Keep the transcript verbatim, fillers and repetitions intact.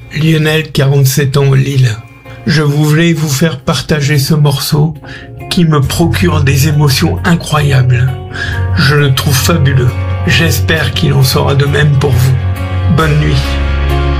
Lionel, quarante-sept ans, Lille. Je voulais vous faire partager ce morceau qui me procure des émotions incroyables. Je le trouve fabuleux. J'espère qu'il en sera de même pour vous. Bonne nuit.